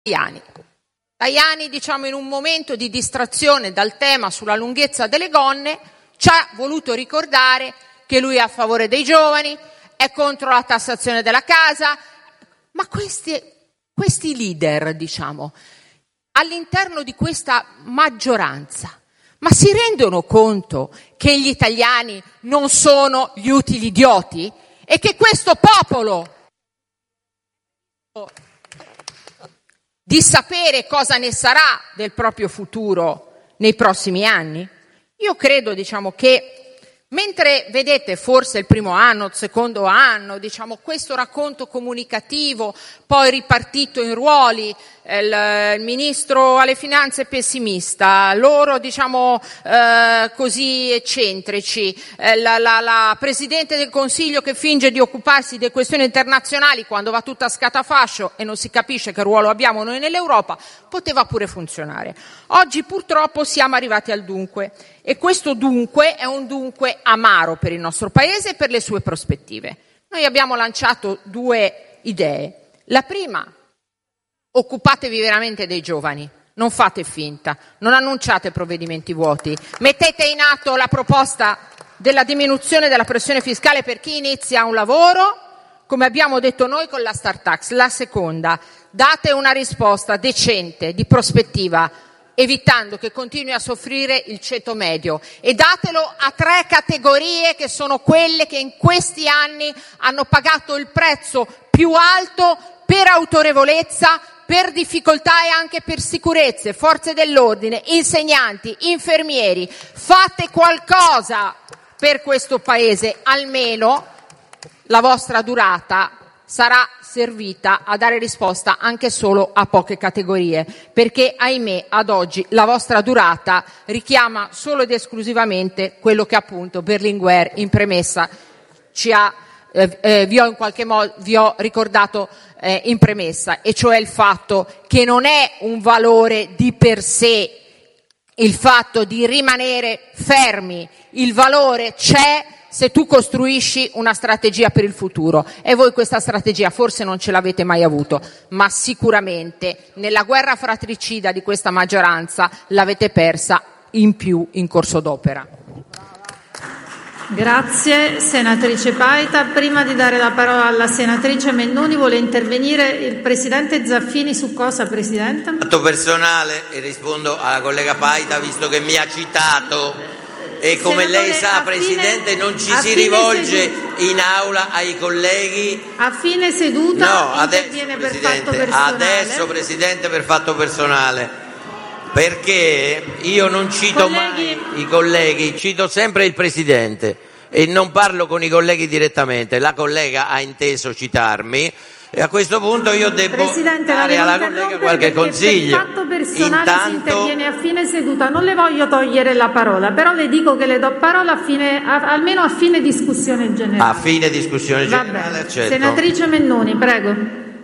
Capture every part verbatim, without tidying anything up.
Tajani. Tajani, diciamo, in un momento di distrazione dal tema sulla lunghezza delle gonne, ci ha voluto ricordare che lui è a favore dei giovani, è contro la tassazione della casa, ma questi, questi leader, diciamo, all'interno di questa maggioranza, ma si rendono conto che gli italiani non sono gli utili idioti e che questo popolo di sapere cosa ne sarà del proprio futuro nei prossimi anni? Io credo, diciamo, che mentre vedete forse il primo anno, il secondo anno, diciamo, questo racconto comunicativo poi ripartito in ruoli, il, il ministro alle finanze pessimista, loro, diciamo, eh, così eccentrici, eh, la, la, la Presidente del Consiglio che finge di occuparsi delle questioni internazionali quando va tutta a scatafascio e non si capisce che ruolo abbiamo noi nell'Europa, poteva pure funzionare. Oggi purtroppo siamo arrivati al dunque e questo dunque è un dunque amaro per il nostro Paese e per le sue prospettive. Noi abbiamo lanciato due idee. La prima: occupatevi veramente dei giovani, non fate finta, non annunciate provvedimenti vuoti, mettete in atto la proposta della diminuzione della pressione fiscale per chi inizia un lavoro, come abbiamo detto noi con la Start Tax. La seconda: date una risposta decente, di prospettiva, evitando che continui a soffrire il ceto medio, e datelo a tre categorie che sono quelle che in questi anni hanno pagato il prezzo più alto per autorevolezza, per difficoltà e anche per sicurezze: forze dell'ordine, insegnanti, infermieri. Fate qualcosa per questo Paese, almeno la vostra durata sarà servita a dare risposta anche solo a poche categorie, perché ahimè ad oggi la vostra durata richiama solo ed esclusivamente quello che appunto Berlinguer in premessa ci ha eh, eh, vi ho in qualche modo vi ho ricordato eh, in premessa, e cioè il fatto che non è un valore di per sé il fatto di rimanere fermi, il valore c'è se tu costruisci una strategia per il futuro, e voi questa strategia forse non ce l'avete mai avuto, ma sicuramente nella guerra fratricida di questa maggioranza l'avete persa in più in corso d'opera. Grazie senatrice Paita. Prima di dare la parola alla senatrice Mennuni, vuole intervenire il presidente Zaffini. Su cosa, Presidente? Fatto personale, e rispondo alla collega Paita visto che mi ha citato. E come Senatore, lei sa, Presidente, fine, non ci si rivolge seduta. in aula ai colleghi. A fine seduta no, adesso, interviene per Presidente, fatto personale. adesso, Presidente, per fatto personale. Perché io non cito Colleghi. mai i colleghi, cito sempre il Presidente e non parlo con i colleghi direttamente. La collega ha inteso citarmi. E a questo punto io devo Presidente, dare alla collega qualche consiglio. Per fatto personale Intanto, si interviene a fine seduta. Non le voglio togliere la parola, però le dico che le do parola a fine, a, almeno a fine discussione generale. A fine discussione Va generale, bene. accetto. Senatrice Mennuni, prego.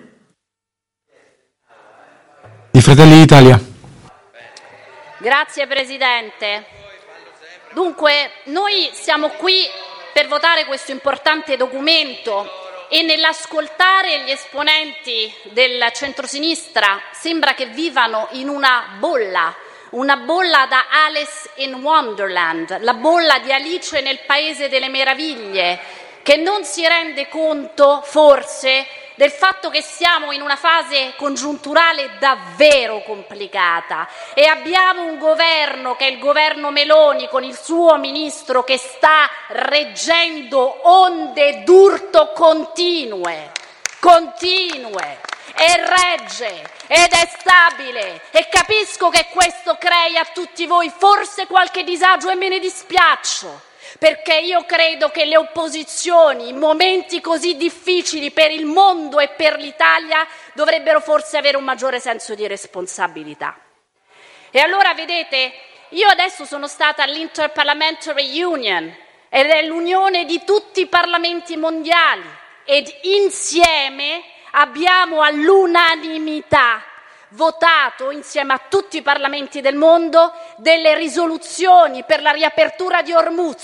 Di Fratelli d'Italia. Grazie Presidente. Dunque, noi siamo qui per votare questo importante documento e nell'ascoltare gli esponenti del centrosinistra sembra che vivano in una bolla, una bolla da Alice in Wonderland, la bolla di Alice nel Paese delle Meraviglie, che non si rende conto forse del fatto che siamo in una fase congiunturale davvero complicata e abbiamo un governo che è il governo Meloni con il suo ministro che sta reggendo onde d'urto continue, continue e regge ed è stabile, e capisco che questo crei a tutti voi forse qualche disagio e me ne dispiaccio, perché io credo che le opposizioni in momenti così difficili per il mondo e per l'Italia dovrebbero forse avere un maggiore senso di responsabilità. E allora vedete, io adesso sono stata all'Interparliamentary Union ed è l'unione di tutti i parlamenti mondiali ed insieme abbiamo all'unanimità votato insieme a tutti i parlamenti del mondo delle risoluzioni per la riapertura di Hormuz,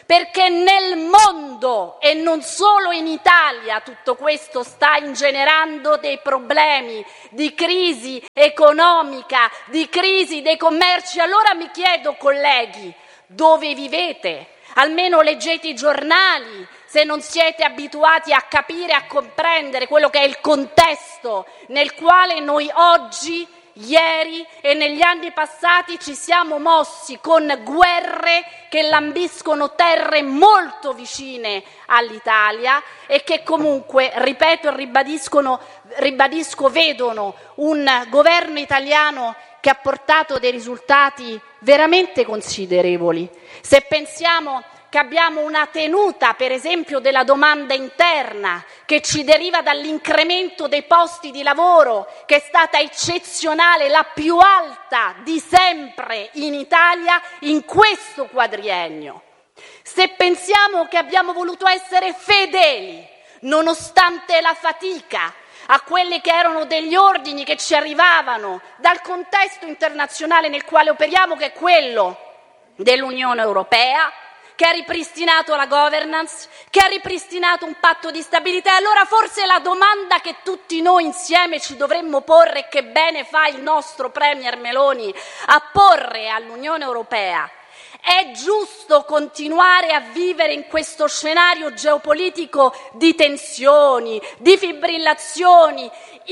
perché nel mondo e non solo in Italia tutto questo sta ingenerando dei problemi di crisi economica, di crisi dei commerci. Allora mi chiedo, colleghi, dove vivete? Almeno leggete i giornali, se non siete abituati a capire, a comprendere quello che è il contesto nel quale noi oggi, ieri e negli anni passati ci siamo mossi con guerre che lambiscono terre molto vicine all'Italia e che comunque, ripeto e ribadiscono, ribadisco, vedono un governo italiano che ha portato dei risultati veramente considerevoli. Se pensiamo che abbiamo una tenuta, per esempio, della domanda interna che ci deriva dall'incremento dei posti di lavoro, che è stata eccezionale, la più alta di sempre in Italia in questo quadriennio. Se pensiamo che abbiamo voluto essere fedeli, nonostante la fatica, a quelli che erano degli ordini che ci arrivavano dal contesto internazionale nel quale operiamo, che è quello dell'Unione Europea, che ha ripristinato la governance, che ha ripristinato un patto di stabilità. Allora forse la domanda che tutti noi insieme ci dovremmo porre, che bene fa il nostro Premier Meloni a porre all'Unione Europea: è giusto continuare a vivere in questo scenario geopolitico di tensioni, di fibrillazioni,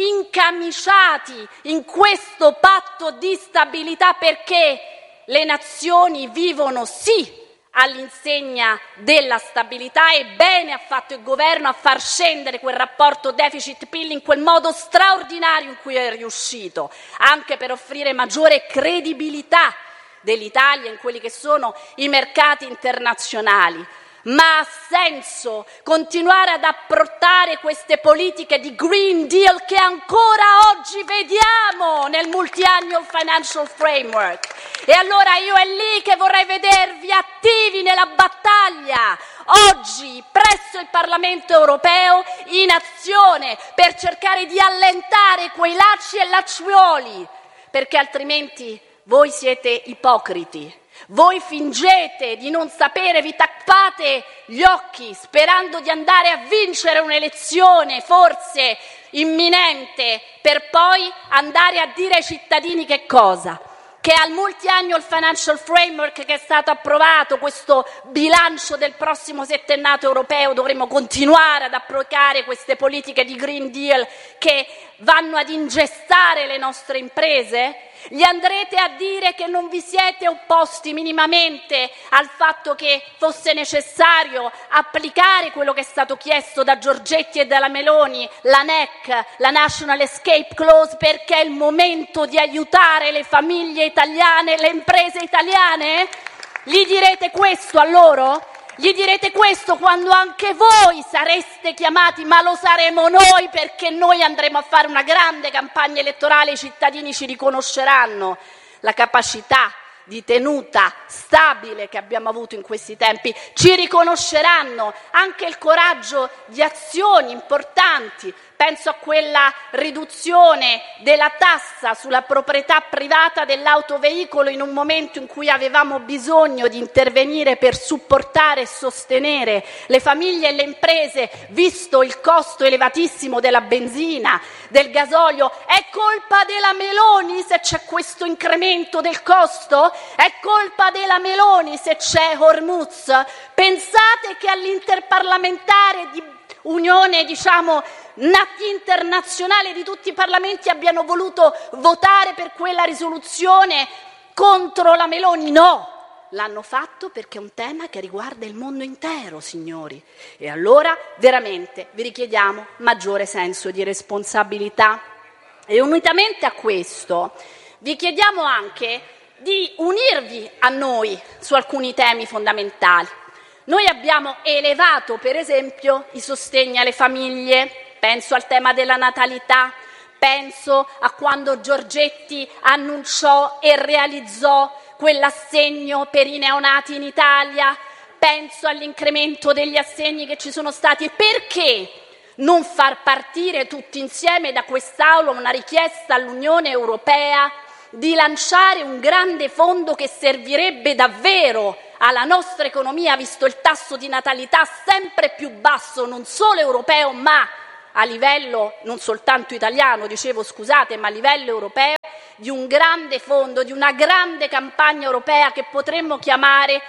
incamiciati in questo patto di stabilità, perché le nazioni vivono sì all'insegna della stabilità, e bene ha fatto il governo a far scendere quel rapporto deficit-P I L in quel modo straordinario in cui è riuscito, anche per offrire maggiore credibilità dell'Italia in quelli che sono i mercati internazionali. Ma ha senso continuare ad approttare queste politiche di Green Deal che ancora oggi vediamo nel Multi-Annual Financial Framework? E allora io è lì che vorrei vedervi attivi nella battaglia, oggi presso il Parlamento europeo, in azione per cercare di allentare quei lacci e lacciuoli, perché altrimenti voi siete ipocriti. Voi fingete di non sapere, vi tappate gli occhi sperando di andare a vincere un'elezione forse imminente, per poi andare a dire ai cittadini che cosa? Che al Multi-Annual Financial Framework che è stato approvato, questo bilancio del prossimo settennato europeo, dovremo continuare ad applicare queste politiche di Green Deal che vanno ad ingessare le nostre imprese? Gli andrete a dire che non vi siete opposti minimamente al fatto che fosse necessario applicare quello che è stato chiesto da Giorgetti e dalla Meloni, la N E C, la National Escape Clause, perché è il momento di aiutare le famiglie italiane, le imprese italiane? Gli direte questo a loro? Gli direte questo quando anche voi sareste chiamati, ma lo saremo noi, perché noi andremo a fare una grande campagna elettorale, i cittadini ci riconosceranno la capacità di tenuta stabile che abbiamo avuto in questi tempi, ci riconosceranno anche il coraggio di azioni importanti. Penso a quella riduzione della tassa sulla proprietà privata dell'autoveicolo in un momento in cui avevamo bisogno di intervenire per supportare e sostenere le famiglie e le imprese, visto il costo elevatissimo della benzina, del gasolio. È colpa della Meloni se c'è questo incremento del costo? È colpa della Meloni se c'è Hormuz? Pensate che all'interparlamentare di unione, diciamo, internazionale di tutti i parlamenti abbiano voluto votare per quella risoluzione contro la Meloni? No, l'hanno fatto perché è un tema che riguarda il mondo intero, signori. E allora veramente vi richiediamo maggiore senso di responsabilità. E unitamente a questo vi chiediamo anche di unirvi a noi su alcuni temi fondamentali. Noi abbiamo elevato, per esempio, i sostegni alle famiglie, penso al tema della natalità, penso a quando Giorgetti annunciò e realizzò quell'assegno per i neonati in Italia, penso all'incremento degli assegni che ci sono stati. Perché non far partire tutti insieme da quest'Aula una richiesta all'Unione Europea di lanciare un grande fondo che servirebbe davvero alla nostra economia, visto il tasso di natalità sempre più basso, non solo europeo ma a livello non soltanto italiano, dicevo scusate, ma a livello europeo, di un grande fondo, di una grande campagna europea che potremmo chiamare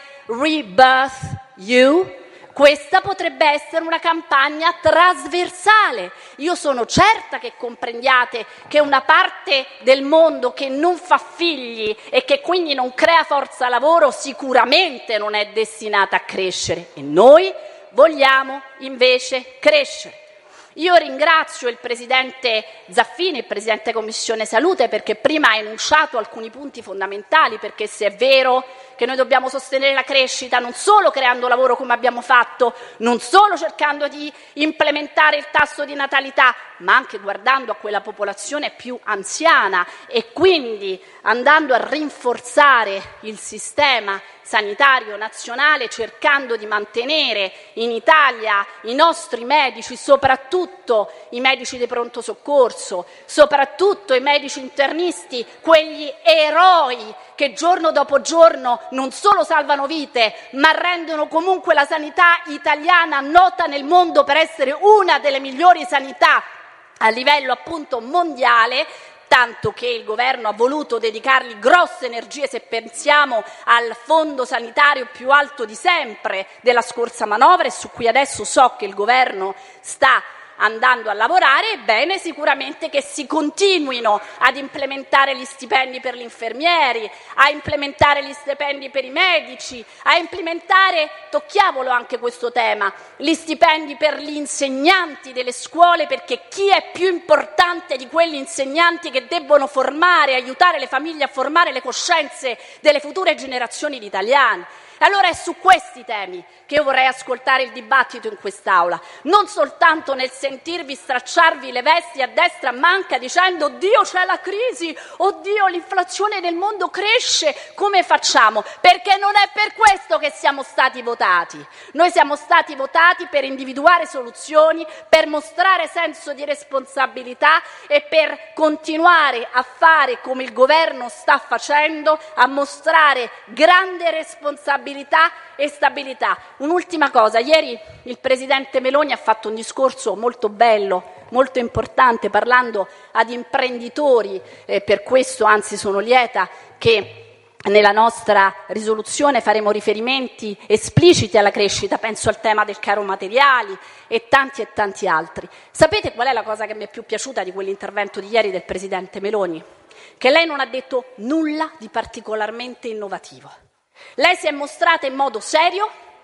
Rebirth You. Questa potrebbe essere una campagna trasversale. Io sono certa che comprendiate che una parte del mondo che non fa figli e che quindi non crea forza lavoro sicuramente non è destinata a crescere e noi vogliamo invece crescere. Io ringrazio il Presidente Zaffini, il Presidente Commissione Salute, perché prima ha enunciato alcuni punti fondamentali, perché se è vero che noi dobbiamo sostenere la crescita non solo creando lavoro come abbiamo fatto, non solo cercando di implementare il tasso di natalità, ma anche guardando a quella popolazione più anziana e quindi andando a rinforzare il sistema sanitario nazionale, cercando di mantenere in Italia i nostri medici, soprattutto i medici di pronto soccorso, soprattutto i medici internisti, quegli eroi che giorno dopo giorno non solo salvano vite, ma rendono comunque la sanità italiana nota nel mondo per essere una delle migliori sanità a livello appunto mondiale, tanto che il governo ha voluto dedicargli grosse energie, se pensiamo al fondo sanitario più alto di sempre della scorsa manovra e su cui adesso so che il governo sta andando a lavorare. È bene sicuramente che si continuino ad implementare gli stipendi per gli infermieri, a implementare gli stipendi per i medici, a implementare, tocchiamolo anche questo tema, gli stipendi per gli insegnanti delle scuole, perché chi è più importante di quegli insegnanti che debbono formare, aiutare le famiglie a formare le coscienze delle future generazioni di italiani? Allora è su questi temi che io vorrei ascoltare il dibattito in quest'Aula, non soltanto nel sentirvi stracciarvi le vesti a destra a manca dicendo oddio c'è la crisi, oddio l'inflazione nel mondo cresce, come facciamo? Perché non è per questo che siamo stati votati. Noi siamo stati votati per individuare soluzioni, per mostrare senso di responsabilità e per continuare a fare come il governo sta facendo, a mostrare grande responsabilità e stabilità. Un'ultima cosa, ieri il Presidente Meloni ha fatto un discorso molto bello, molto importante, parlando ad imprenditori, eh, per questo anzi sono lieta che nella nostra risoluzione faremo riferimenti espliciti alla crescita, penso al tema del caro materiali e tanti e tanti altri. Sapete qual è la cosa che mi è più piaciuta di quell'intervento di ieri del Presidente Meloni? Che lei non ha detto nulla di particolarmente innovativo. Lei si è mostrata in modo serio,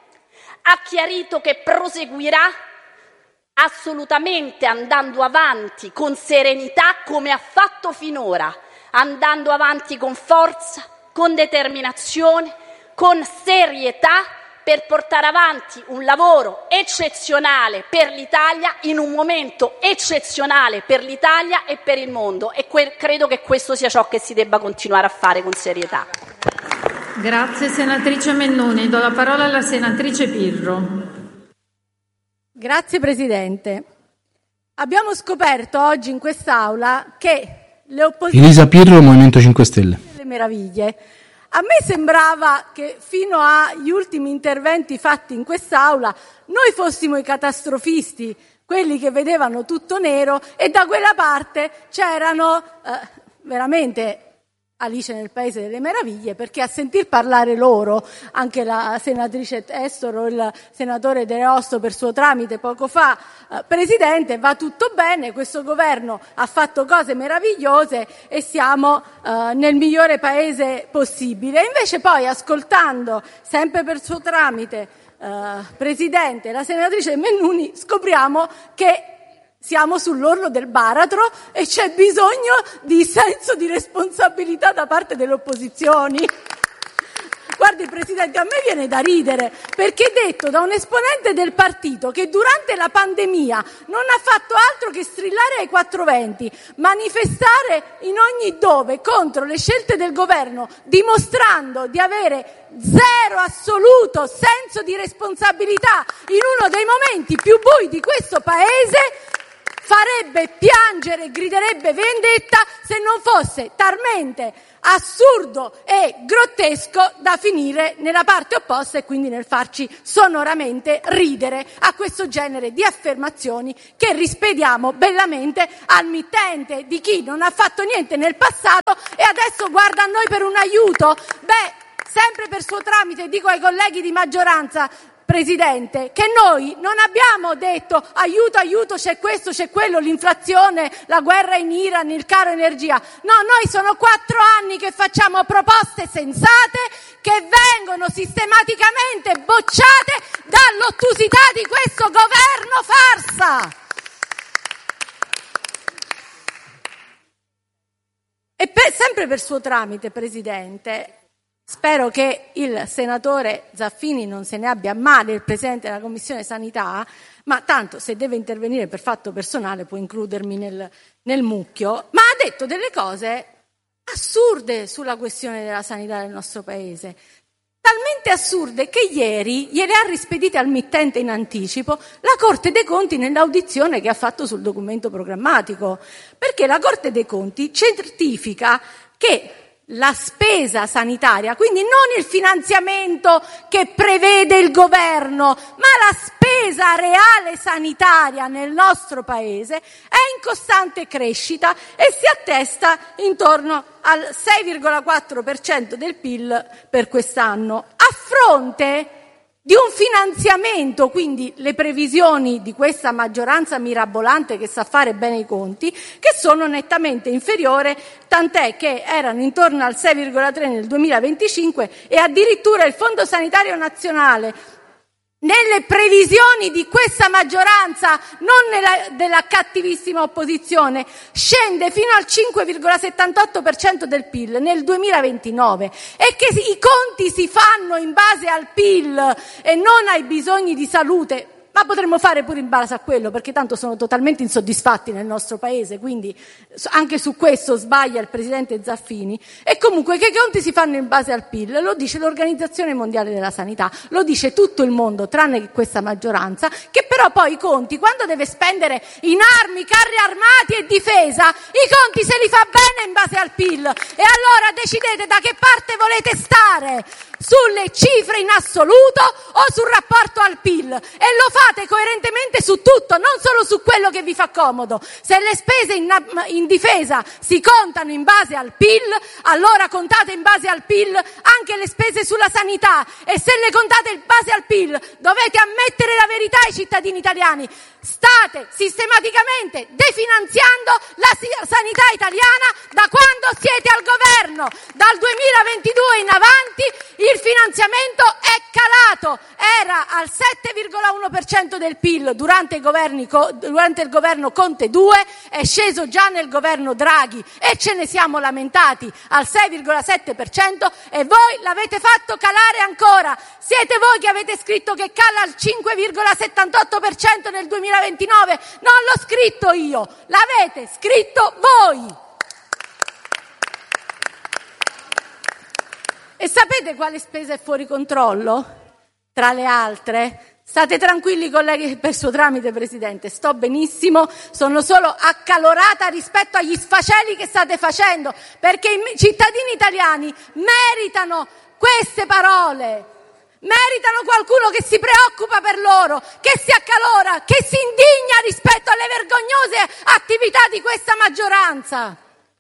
ha chiarito che proseguirà assolutamente andando avanti con serenità come ha fatto finora, andando avanti con forza, con determinazione, con serietà per portare avanti un lavoro eccezionale per l'Italia in un momento eccezionale per l'Italia e per il mondo e que- credo che questo sia ciò che si debba continuare a fare con serietà. Grazie senatrice Mennuni. Do la parola alla senatrice Pirro. Grazie Presidente. Abbiamo scoperto oggi in quest'Aula che le opposizioni... Elisa Pirro, Movimento cinque Stelle. ...le meraviglie. A me sembrava che fino agli ultimi interventi fatti in quest'Aula noi fossimo i catastrofisti, quelli che vedevano tutto nero, e da quella parte c'erano eh, veramente... Alice nel Paese delle Meraviglie, perché a sentir parlare loro, anche la senatrice Testoro, il senatore De Rosso per suo tramite poco fa, eh, Presidente, va tutto bene, questo governo ha fatto cose meravigliose e siamo eh, nel migliore paese possibile. Invece poi, ascoltando, sempre per suo tramite, eh, Presidente, la senatrice Mennuni, scopriamo che siamo sull'orlo del baratro e c'è bisogno di senso di responsabilità da parte delle opposizioni. Guardi Presidente, a me viene da ridere, perché detto da un esponente del partito che durante la pandemia non ha fatto altro che strillare ai quattro venti, manifestare in ogni dove contro le scelte del governo, dimostrando di avere zero assoluto senso di responsabilità in uno dei momenti più bui di questo Paese, farebbe piangere e griderebbe vendetta se non fosse talmente assurdo e grottesco da finire nella parte opposta e quindi nel farci sonoramente ridere a questo genere di affermazioni che rispediamo bellamente al mittente di chi non ha fatto niente nel passato e adesso guarda a noi per un aiuto. Beh, sempre per suo tramite dico ai colleghi di maggioranza, Presidente, che noi non abbiamo detto aiuto, aiuto, c'è questo, c'è quello, l'inflazione, la guerra in Iran, il caro energia. No, noi sono quattro anni che facciamo proposte sensate che vengono sistematicamente bocciate dall'ottusità di questo governo farsa. E per, sempre per suo tramite, Presidente, spero che il senatore Zaffini non se ne abbia male, il Presidente della Commissione Sanità, ma tanto se deve intervenire per fatto personale può includermi nel, nel mucchio, ma ha detto delle cose assurde sulla questione della sanità del nostro Paese, talmente assurde che ieri gliele ha rispedite al mittente in anticipo la Corte dei Conti nell'audizione che ha fatto sul documento programmatico, perché la Corte dei Conti certifica che la spesa sanitaria, quindi non il finanziamento che prevede il governo, ma la spesa reale sanitaria nel nostro Paese è in costante crescita e si attesta intorno al sei virgola quattro per cento del P I L per quest'anno, a fronte di un finanziamento, quindi le previsioni di questa maggioranza mirabolante che sa fare bene i conti, che sono nettamente inferiori, tant'è che erano intorno al sei virgola tre nel duemilaventicinque e addirittura il Fondo Sanitario Nazionale nelle previsioni di questa maggioranza, non nella, della cattivissima opposizione, scende fino al cinque virgola settantotto per cento del P I L nel duemilaventinove, e che i conti si fanno in base al P I L e non ai bisogni di salute. Ma potremmo fare pure in base a quello, perché tanto sono totalmente insoddisfatti nel nostro Paese, quindi anche su questo sbaglia il Presidente Zaffini. E comunque che i conti si fanno in base al P I L, lo dice l'Organizzazione Mondiale della Sanità, lo dice tutto il mondo, tranne che questa maggioranza, che però poi i conti, quando deve spendere in armi, carri armati e difesa, i conti se li fa bene in base al P I L. E allora decidete da che parte volete stare, sulle cifre in assoluto o sul rapporto al P I L, e lo fate coerentemente su tutto, non solo su quello che vi fa comodo. Se le spese in, in difesa si contano in base al P I L, allora contate in base al P I L anche le spese sulla sanità, e se le contate in base al P I L dovete ammettere la verità ai cittadini italiani: state sistematicamente definanziando la sanità italiana da quando siete al governo. Dal duemilaventidue in avanti il finanziamento è calato, era al sette virgola uno per cento del P I L durante, i governi, durante il governo Conte due, è sceso già nel governo Draghi e ce ne siamo lamentati al sei virgola sette per cento, e voi l'avete fatto calare ancora. Siete voi che avete scritto che cala al cinque virgola settantotto per cento nel duemilaventinove, non l'ho scritto io, l'avete scritto voi. E sapete quale spesa è fuori controllo? Tra le altre, state tranquilli colleghi, per suo tramite Presidente, sto benissimo, sono solo accalorata rispetto agli sfaceli che state facendo, perché i cittadini italiani meritano queste parole. Meritano qualcuno che si preoccupa per loro, che si accalora, che si indigna rispetto alle vergognose attività di questa maggioranza.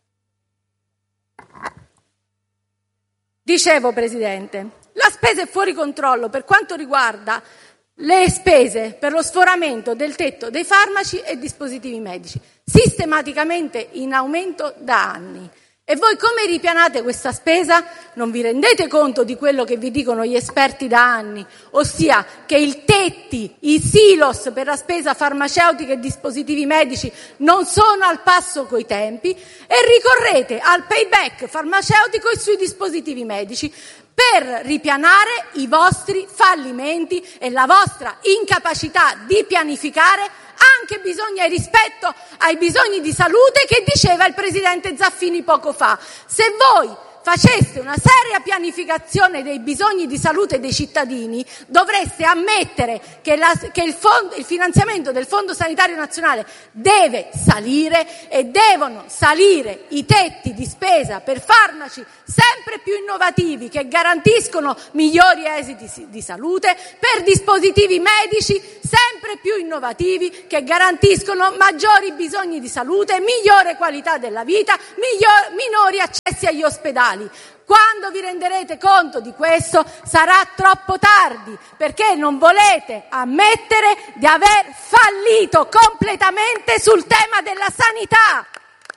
Dicevo, Presidente, la spesa è fuori controllo per quanto riguarda le spese per lo sforamento del tetto dei farmaci e dispositivi medici, sistematicamente in aumento da anni. E voi come ripianate questa spesa? Non vi rendete conto di quello che vi dicono gli esperti da anni, ossia che i tetti, i silos per la spesa farmaceutica e dispositivi medici non sono al passo coi tempi, e ricorrete al payback farmaceutico e sui dispositivi medici per ripianare i vostri fallimenti e la vostra incapacità di pianificare anche bisogna e rispetto ai bisogni di salute che diceva il Presidente Zaffini poco fa. Se voi faceste una seria pianificazione dei bisogni di salute dei cittadini, dovreste ammettere che, la, che il, fondo, il finanziamento del Fondo Sanitario Nazionale deve salire e devono salire i tetti di spesa per farmaci sempre più innovativi che garantiscono migliori esiti di salute, per dispositivi medici sempre più innovativi che garantiscono maggiori bisogni di salute, migliore qualità della vita, miglior, minori accessi agli ospedali. Quando vi renderete conto di questo sarà troppo tardi, perché non volete ammettere di aver fallito completamente sul tema della sanità.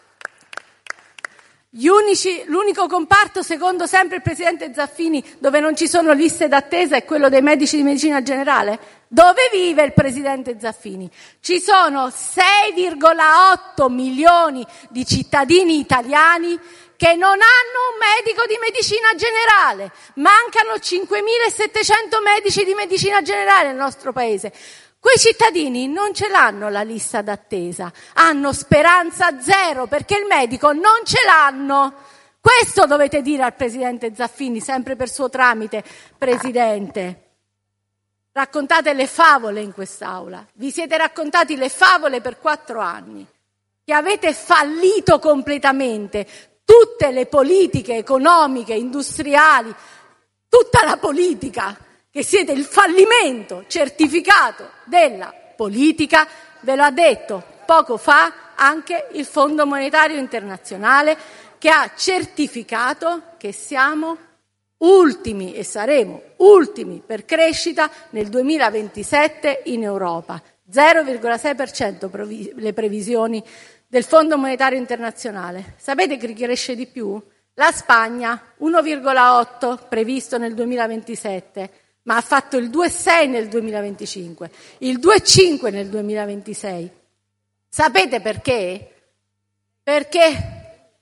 Gli unici, l'unico comparto, secondo sempre il presidente Zaffini, dove non ci sono liste d'attesa è quello dei medici di medicina generale. Dove vive il presidente Zaffini? Ci sono sei virgola otto milioni di cittadini italiani che non hanno un medico di medicina generale. Mancano cinquemilasettecento medici di medicina generale nel nostro paese. Quei cittadini non ce l'hanno la lista d'attesa, hanno speranza zero perché il medico non ce l'hanno. Questo dovete dire al presidente Zaffini, sempre per suo tramite, Presidente. Raccontate le favole in quest'Aula, vi siete raccontati le favole per quattro anni, che avete fallito completamente tutte le politiche economiche, industriali, tutta la politica, che siete il fallimento certificato della politica, ve lo ha detto poco fa anche il Fondo Monetario Internazionale, che ha certificato che siamo ultimi e saremo ultimi per crescita nel duemilaventisette in Europa. zero virgola sei per cento le previsioni del Fondo Monetario Internazionale. Sapete chi cresce di più? La Spagna, uno virgola otto previsto nel duemilaventisette, ma ha fatto il due virgola sei nel duemilaventicinque, il due virgola cinque nel duemilaventisei. Sapete perché? Perché,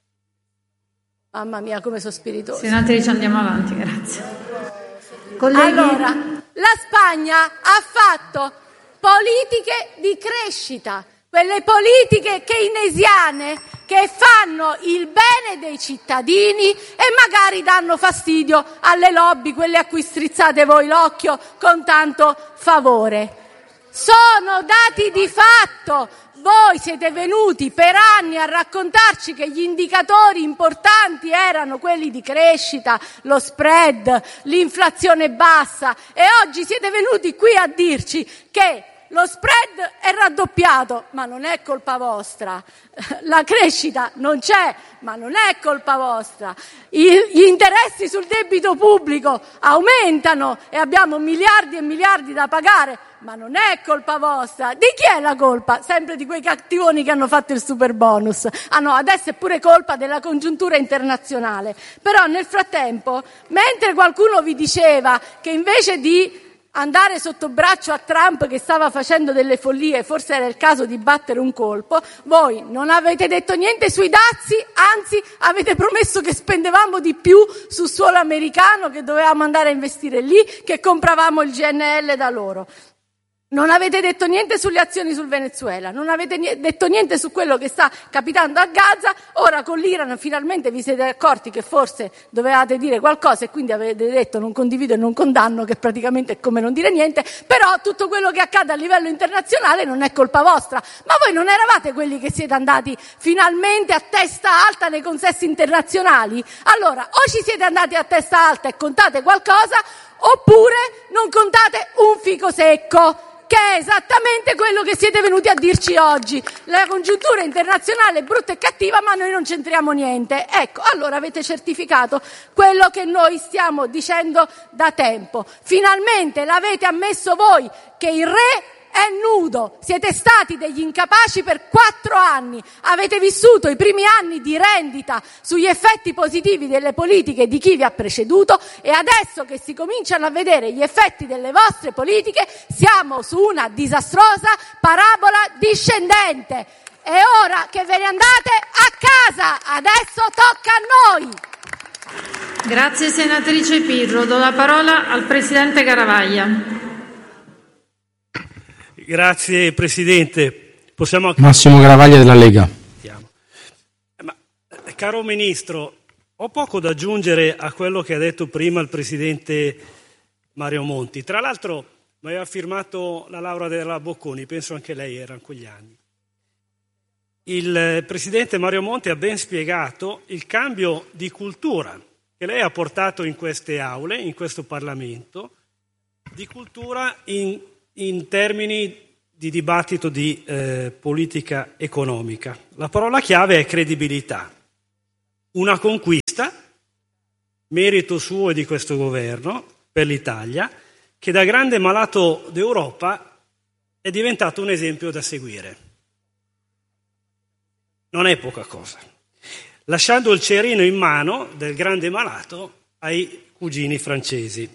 mamma mia come sono spiritosa. Senatrice, andiamo avanti, grazie. Colleghi. Allora, la Spagna ha fatto politiche di crescita, quelle politiche keynesiane che fanno il bene dei cittadini e magari danno fastidio alle lobby, quelle a cui strizzate voi l'occhio con tanto favore. Sono dati di fatto. Voi siete venuti per anni a raccontarci che gli indicatori importanti erano quelli di crescita, lo spread, l'inflazione bassa, e oggi siete venuti qui a dirci che lo spread è raddoppiato, ma non è colpa vostra. La crescita non c'è, ma non è colpa vostra. I, gli interessi sul debito pubblico aumentano e abbiamo miliardi e miliardi da pagare, ma non è colpa vostra. Di chi è la colpa? Sempre di quei cattivoni che hanno fatto il super bonus. Ah no, adesso è pure colpa della congiuntura internazionale. Però nel frattempo, mentre qualcuno vi diceva che invece di andare sotto braccio a Trump che stava facendo delle follie, forse era il caso di battere un colpo, voi non avete detto niente sui dazi, anzi avete promesso che spendevamo di più sul suolo americano, che dovevamo andare a investire lì, che compravamo il G N L da loro. Non avete detto niente sulle azioni sul Venezuela, non avete detto niente su quello che sta capitando a Gaza. Ora con l'Iran finalmente vi siete accorti che forse dovevate dire qualcosa e quindi avete detto non condivido e non condanno, che praticamente è come non dire niente. Però tutto quello che accade a livello internazionale non è colpa vostra. Ma voi non eravate quelli che siete andati finalmente a testa alta nei consessi internazionali? Allora o ci siete andati a testa alta e contate qualcosa, oppure non contate un fico secco, che è esattamente quello che siete venuti a dirci oggi. La congiuntura internazionale è brutta e cattiva, ma noi non c'entriamo niente. Ecco, allora avete certificato quello che noi stiamo dicendo da tempo. Finalmente l'avete ammesso voi che il re è nudo. Siete stati degli incapaci per quattro anni. Avete vissuto i primi anni di rendita sugli effetti positivi delle politiche di chi vi ha preceduto, e adesso che si cominciano a vedere gli effetti delle vostre politiche siamo su una disastrosa parabola discendente. È ora che ve ne andate a casa. Adesso tocca a noi. Grazie senatrice Pirro. Do la parola al presidente Garavaglia. Grazie Presidente. Possiamo... Massimo Garavaglia della Lega. Ma, caro Ministro, ho poco da aggiungere a quello che ha detto prima il Presidente Mario Monti. Tra l'altro mi aveva firmato la Laura della Bocconi, penso anche lei era in quegli anni. Il Presidente Mario Monti ha ben spiegato il cambio di cultura che lei ha portato in queste aule, in questo Parlamento, di cultura in, in termini di dibattito di eh, politica economica. La parola chiave è credibilità. Una conquista, merito suo e di questo governo, per l'Italia, che da grande malato d'Europa è diventato un esempio da seguire. Non è poca cosa. Lasciando il cerino in mano del grande malato ai cugini francesi.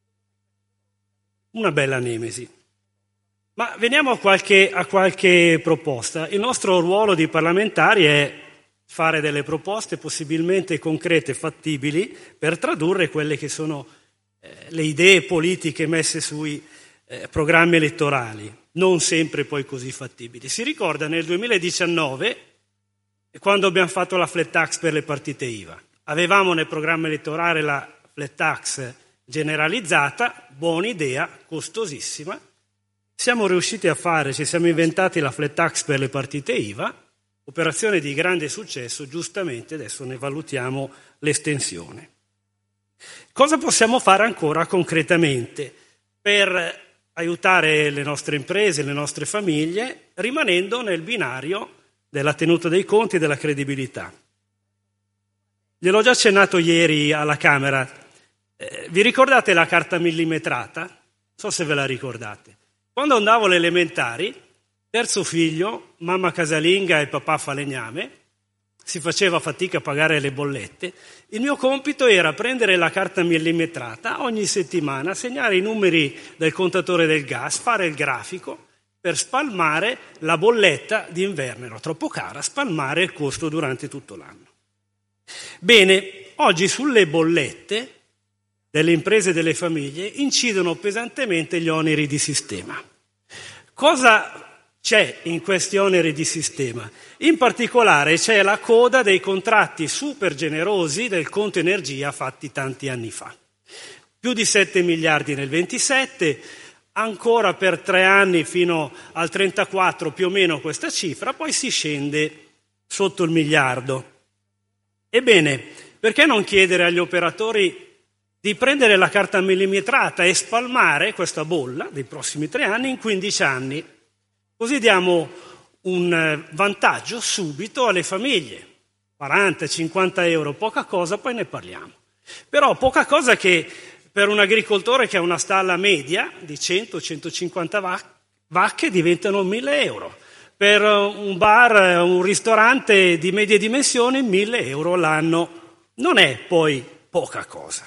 Una bella nemesi. Ma veniamo a qualche, a qualche proposta. Il nostro ruolo di parlamentari è fare delle proposte possibilmente concrete, fattibili, per tradurre quelle che sono eh, le idee politiche messe sui eh, programmi elettorali, non sempre poi così fattibili. Si ricorda nel duemiladiciannove, quando abbiamo fatto la flat tax per le partite I V A. Avevamo nel programma elettorale la flat tax generalizzata, buona idea, costosissima. Siamo riusciti a fare, ci siamo inventati la flat tax per le partite I V A, operazione di grande successo, giustamente adesso ne valutiamo l'estensione. Cosa possiamo fare ancora concretamente per aiutare le nostre imprese, le nostre famiglie, rimanendo nel binario della tenuta dei conti e della credibilità? Gliel'ho già accennato ieri alla Camera. Eh, vi ricordate la carta millimetrata? Non so se ve la ricordate. Quando andavo alle elementari, terzo figlio, mamma casalinga e papà falegname, si faceva fatica a pagare le bollette, il mio compito era prendere la carta millimetrata ogni settimana, segnare i numeri del contatore del gas, fare il grafico per spalmare la bolletta d'inverno. Era troppo cara, spalmare il costo durante tutto l'anno. Bene, oggi sulle bollette delle imprese e delle famiglie incidono pesantemente gli oneri di sistema. Cosa c'è in questi oneri di sistema? In particolare c'è la coda dei contratti super generosi del conto energia fatti tanti anni fa. Più di sette miliardi nel ventisette, ancora per tre anni fino al trentaquattro più o meno questa cifra, poi si scende sotto il miliardo. Ebbene, perché non chiedere agli operatori di prendere la carta millimetrata e spalmare questa bolla dei prossimi tre anni in quindici anni? Così diamo un vantaggio subito alle famiglie. quaranta cinquanta euro, poca cosa, poi ne parliamo. Però poca cosa che per un agricoltore che ha una stalla media di cento centocinquanta vacche diventano mille euro. Per un bar, un ristorante di medie dimensioni, mille euro l'anno. Non è poi poca cosa.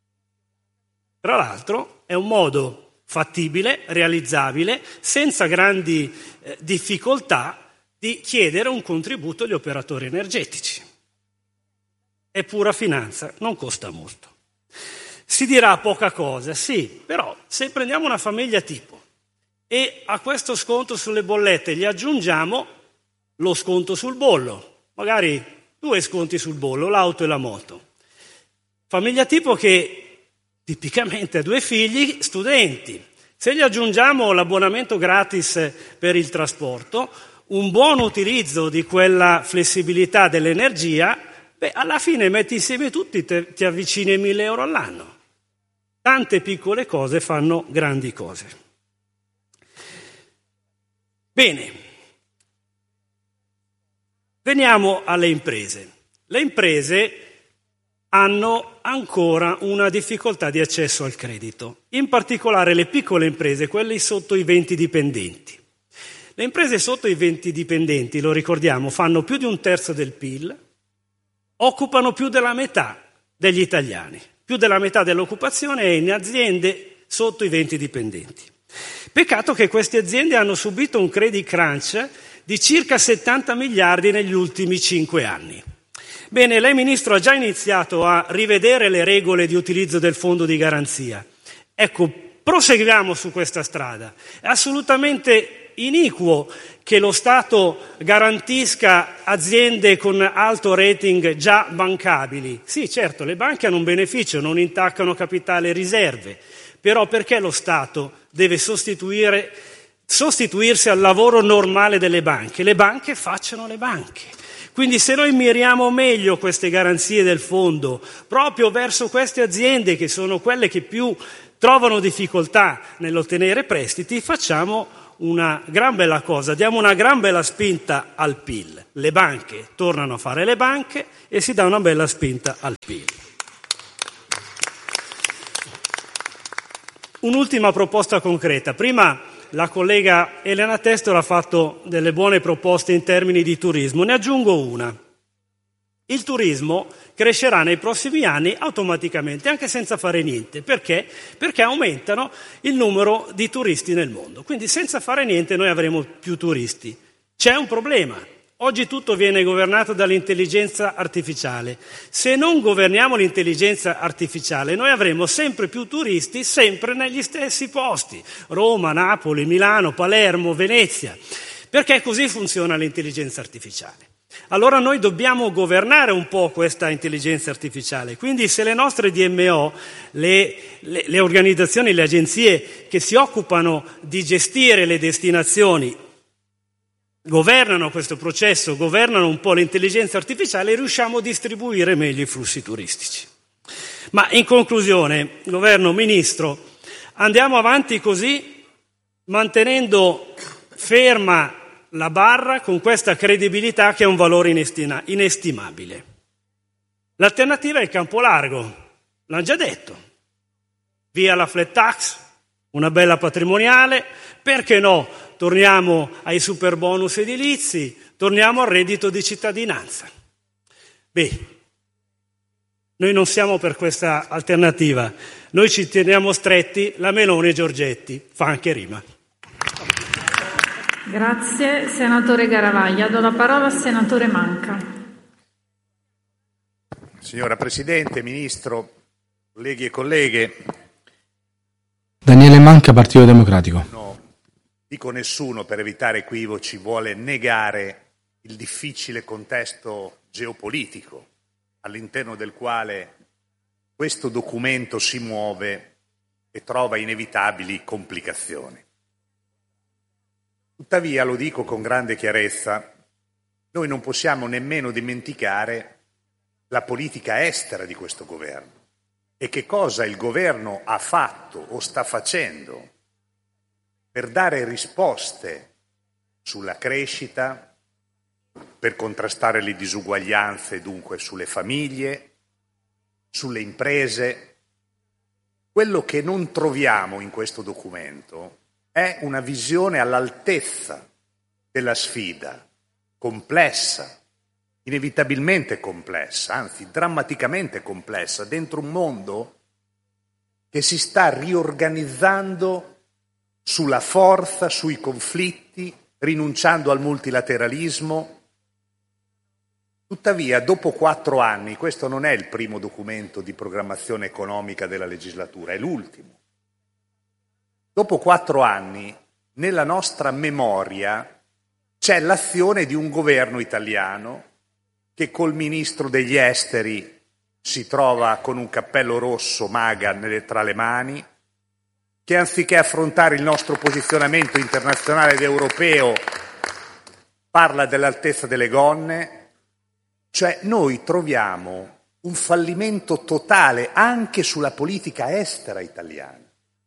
Tra l'altro è un modo fattibile, realizzabile, senza grandi eh, difficoltà di chiedere un contributo agli operatori energetici. È pura finanza, non costa molto. Si dirà poca cosa, sì, però se prendiamo una famiglia tipo e a questo sconto sulle bollette gli aggiungiamo lo sconto sul bollo, magari due sconti sul bollo, l'auto e la moto. Famiglia tipo che tipicamente ha due figli, studenti. Se gli aggiungiamo l'abbonamento gratis per il trasporto, un buon utilizzo di quella flessibilità dell'energia, beh, alla fine metti insieme tutti, te, ti avvicini ai mille euro all'anno. Tante piccole cose fanno grandi cose. Bene, veniamo alle imprese. Le imprese hanno ancora una difficoltà di accesso al credito, in particolare le piccole imprese, quelle sotto i venti dipendenti. Le imprese sotto i venti dipendenti, lo ricordiamo, fanno più di un terzo del P I L, occupano più della metà degli italiani, più della metà dell'occupazione è in aziende sotto i venti dipendenti. Peccato che queste aziende hanno subito un credit crunch di circa settanta miliardi negli ultimi cinque anni. Bene, lei Ministro ha già iniziato a rivedere le regole di utilizzo del fondo di garanzia. Ecco, proseguiamo su questa strada. È assolutamente iniquo che lo Stato garantisca aziende con alto rating già bancabili. Sì, certo, le banche hanno un beneficio, non intaccano capitale e riserve, però perché lo Stato deve sostituire, sostituirsi al lavoro normale delle banche? Le banche facciano le banche. Quindi se noi miriamo meglio queste garanzie del fondo proprio verso queste aziende che sono quelle che più trovano difficoltà nell'ottenere prestiti, facciamo una gran bella cosa, diamo una gran bella spinta al P I L. Le banche tornano a fare le banche e si dà una bella spinta al P I L. Un'ultima proposta concreta. Prima la collega Elena Testor ha fatto delle buone proposte in termini di turismo, ne aggiungo una. Il turismo crescerà nei prossimi anni automaticamente, anche senza fare niente. Perché? Perché aumentano il numero di turisti nel mondo. Quindi senza fare niente noi avremo più turisti. C'è un problema. Oggi tutto viene governato dall'intelligenza artificiale. Se non governiamo l'intelligenza artificiale, noi avremo sempre più turisti, sempre negli stessi posti. Roma, Napoli, Milano, Palermo, Venezia. Perché così funziona l'intelligenza artificiale. Allora noi dobbiamo governare un po' questa intelligenza artificiale, quindi se le nostre D M O, le, le, le organizzazioni, le agenzie che si occupano di gestire le destinazioni governano questo processo, governano un po' l'intelligenza artificiale, riusciamo a distribuire meglio i flussi turistici. Ma in conclusione, Governo, Ministro, andiamo avanti così, mantenendo ferma la barra con questa credibilità che è un valore inestima, inestimabile. L'alternativa è il campo largo, l'hanno già detto. Via la flat tax, una bella patrimoniale, perché no? Torniamo ai super bonus edilizi, torniamo al reddito di cittadinanza. Beh, noi non siamo per questa alternativa, noi ci teniamo stretti la Meloni e Giorgetti, fa anche rima. Grazie. Senatore Garavaglia. Do la parola al senatore Manca. Signora Presidente, Ministro, colleghi e colleghe. Daniele Manca, Partito Democratico. No, dico nessuno, per evitare equivoci, vuole negare il difficile contesto geopolitico all'interno del quale questo documento si muove e trova inevitabili complicazioni. Tuttavia, lo dico con grande chiarezza, noi non possiamo nemmeno dimenticare la politica estera di questo governo e che cosa il governo ha fatto o sta facendo per dare risposte sulla crescita, per contrastare le disuguaglianze, dunque sulle famiglie, sulle imprese. Quello che non troviamo in questo documento è una visione all'altezza della sfida, complessa, inevitabilmente complessa, anzi drammaticamente complessa, dentro un mondo che si sta riorganizzando sulla forza, sui conflitti, rinunciando al multilateralismo. Tuttavia, dopo quattro anni, questo non è il primo documento di programmazione economica della legislatura, è l'ultimo. Dopo quattro anni, nella nostra memoria, c'è l'azione di un governo italiano che col ministro degli esteri si trova con un cappello rosso maga nelle, tra le mani, che anziché affrontare il nostro posizionamento internazionale ed europeo parla dell'altezza delle gonne. Cioè noi troviamo un fallimento totale anche sulla politica estera italiana.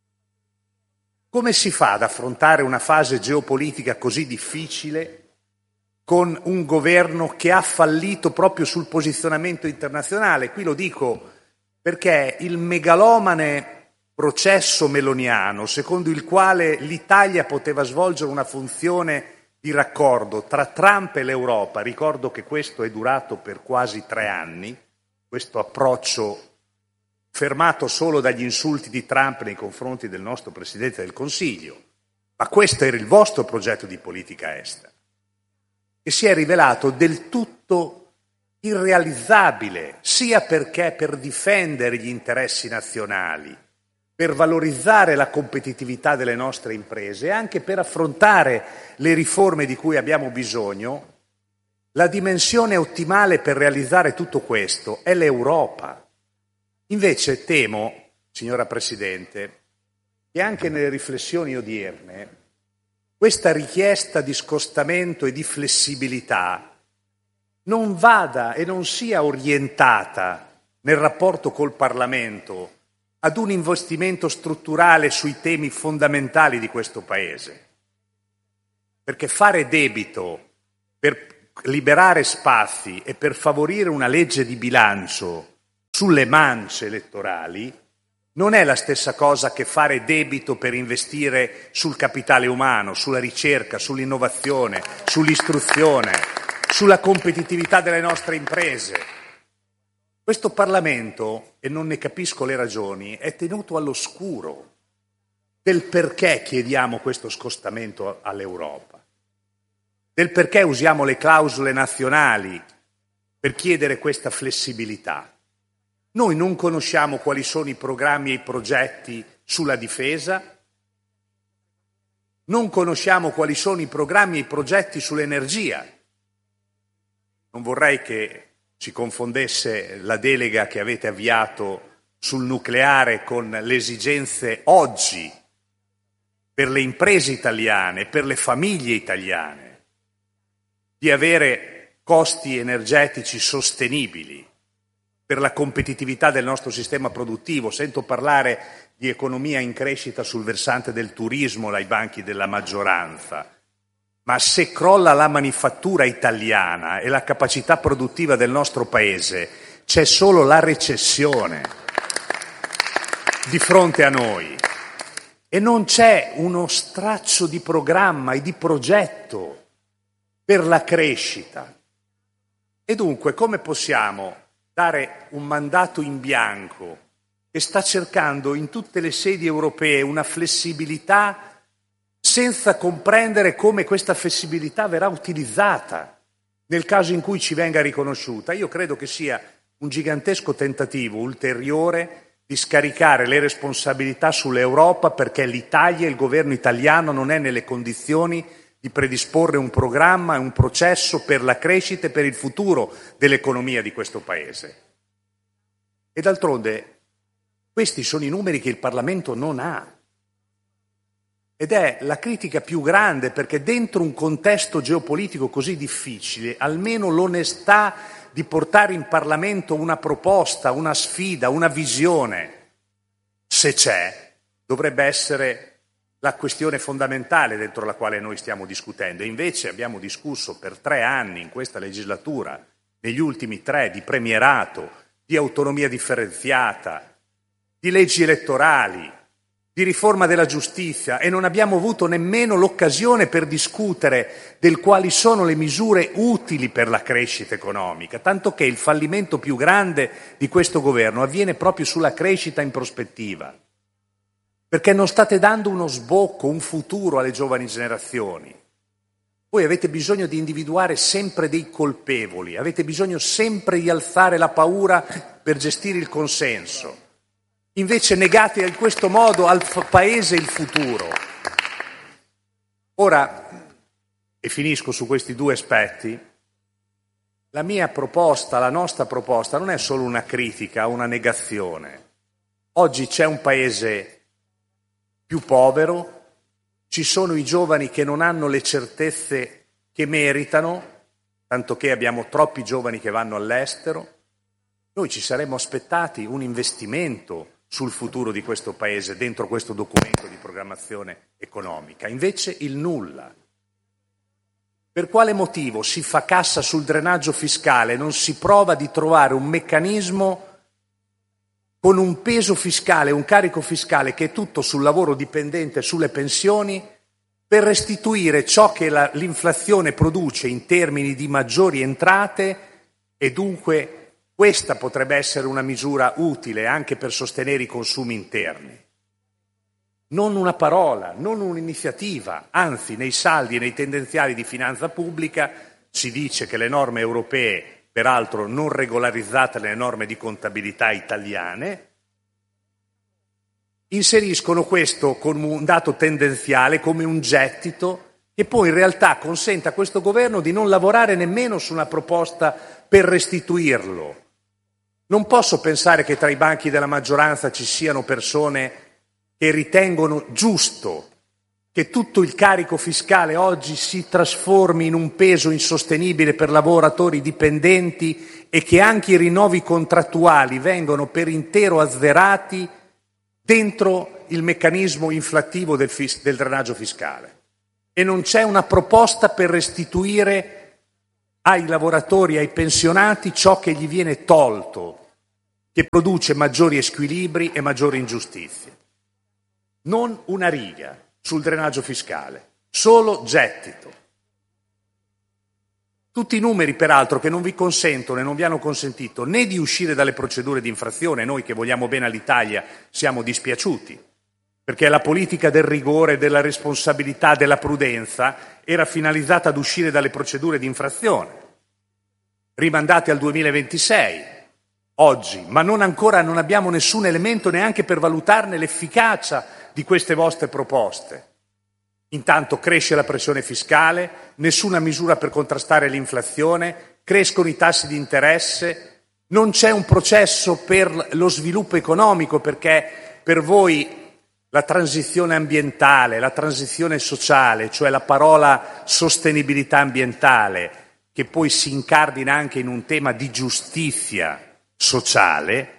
Come si fa ad affrontare una fase geopolitica così difficile con un governo che ha fallito proprio sul posizionamento internazionale? Qui lo dico perché il megalomane processo meloniano, secondo il quale l'Italia poteva svolgere una funzione di raccordo tra Trump e l'Europa, ricordo che questo è durato per quasi tre anni, questo approccio fermato solo dagli insulti di Trump nei confronti del nostro Presidente del Consiglio, ma questo era il vostro progetto di politica estera, che si è rivelato del tutto irrealizzabile, sia perché per difendere gli interessi nazionali per valorizzare la competitività delle nostre imprese e anche per affrontare le riforme di cui abbiamo bisogno, la dimensione ottimale per realizzare tutto questo è l'Europa. Invece temo, signora Presidente, che anche nelle riflessioni odierne questa richiesta di scostamento e di flessibilità non vada e non sia orientata nel rapporto col Parlamento ad un investimento strutturale sui temi fondamentali di questo Paese. Perché fare debito per liberare spazi e per favorire una legge di bilancio sulle mance elettorali non è la stessa cosa che fare debito per investire sul capitale umano, sulla ricerca, sull'innovazione, sull'istruzione, sulla competitività delle nostre imprese. Questo Parlamento, e non ne capisco le ragioni, è tenuto all'oscuro del perché chiediamo questo scostamento all'Europa, del perché usiamo le clausole nazionali per chiedere questa flessibilità. Noi non conosciamo quali sono i programmi e i progetti sulla difesa, non conosciamo quali sono i programmi e i progetti sull'energia. Non vorrei che si confondesse la delega che avete avviato sul nucleare con le esigenze oggi per le imprese italiane, per le famiglie italiane, di avere costi energetici sostenibili per la competitività del nostro sistema produttivo. Sento parlare di economia in crescita sul versante del turismo dai banchi della maggioranza. Ma se crolla la manifattura italiana e la capacità produttiva del nostro Paese, c'è solo la recessione di fronte a noi. E non c'è uno straccio di programma e di progetto per la crescita. E dunque come possiamo dare un mandato in bianco che sta cercando in tutte le sedi europee una flessibilità senza comprendere come questa flessibilità verrà utilizzata nel caso in cui ci venga riconosciuta? Io credo che sia un gigantesco tentativo ulteriore di scaricare le responsabilità sull'Europa, perché l'Italia e il governo italiano non è nelle condizioni di predisporre un programma e un processo per la crescita e per il futuro dell'economia di questo Paese. E d'altronde questi sono i numeri che il Parlamento non ha. Ed è la critica più grande, perché dentro un contesto geopolitico così difficile, almeno l'onestà di portare in Parlamento una proposta, una sfida, una visione, se c'è, dovrebbe essere la questione fondamentale dentro la quale noi stiamo discutendo. E invece abbiamo discusso per tre anni in questa legislatura, negli ultimi tre, di premierato, di autonomia differenziata, di leggi elettorali, di riforma della giustizia, e non abbiamo avuto nemmeno l'occasione per discutere del quali sono le misure utili per la crescita economica, tanto che il fallimento più grande di questo governo avviene proprio sulla crescita in prospettiva, perché non state dando uno sbocco, un futuro alle giovani generazioni. Voi avete bisogno di individuare sempre dei colpevoli, avete bisogno sempre di alzare la paura per gestire il consenso. Invece negate in questo modo al Paese il futuro. Ora, e finisco su questi due aspetti, la mia proposta, la nostra proposta, non è solo una critica, una negazione. Oggi c'è un Paese più povero, ci sono i giovani che non hanno le certezze che meritano, tanto che abbiamo troppi giovani che vanno all'estero. Noi ci saremmo aspettati un investimento sul futuro di questo Paese dentro questo documento di programmazione economica, invece il nulla. Per quale motivo si fa cassa sul drenaggio fiscale, non si prova di trovare un meccanismo con un peso fiscale, un carico fiscale che è tutto sul lavoro dipendente, sulle pensioni, per restituire ciò che la, l'inflazione produce in termini di maggiori entrate, e dunque questa potrebbe essere una misura utile anche per sostenere i consumi interni. Non una parola, non un'iniziativa, anzi nei saldi e nei tendenziali di finanza pubblica si dice che le norme europee, peraltro non regolarizzate nelle norme di contabilità italiane, inseriscono questo con un dato tendenziale come un gettito che poi in realtà consente a questo governo di non lavorare nemmeno su una proposta per restituirlo. Non posso pensare che tra i banchi della maggioranza ci siano persone che ritengono giusto che tutto il carico fiscale oggi si trasformi in un peso insostenibile per lavoratori dipendenti e che anche i rinnovi contrattuali vengono per intero azzerati dentro il meccanismo inflattivo del, fis- del drenaggio fiscale. E non c'è una proposta per restituire ai lavoratori, ai pensionati, ciò che gli viene tolto, che produce maggiori squilibri e maggiori ingiustizie. Non una riga sul drenaggio fiscale, solo gettito. Tutti i numeri, peraltro, che non vi consentono e non vi hanno consentito né di uscire dalle procedure di infrazione, noi che vogliamo bene all'Italia siamo dispiaciuti, perché la politica del rigore, della responsabilità, della prudenza era finalizzata ad uscire dalle procedure di infrazione, rimandate al duemilaventisei, oggi, ma non ancora non abbiamo nessun elemento neanche per valutarne l'efficacia di queste vostre proposte. Intanto cresce la pressione fiscale, nessuna misura per contrastare l'inflazione, crescono i tassi di interesse, non c'è un processo per lo sviluppo economico perché per voi la transizione ambientale, la transizione sociale, cioè la parola sostenibilità ambientale, che poi si incardina anche in un tema di giustizia sociale,